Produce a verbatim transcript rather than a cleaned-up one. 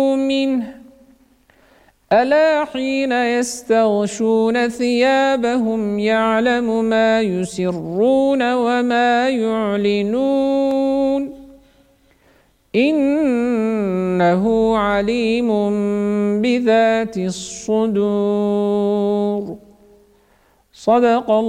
منه ألا حين يستغشون ثيابهم يعلم ما يسرون وما يعلنون إنه عليم بذات الصدور. صدق الله.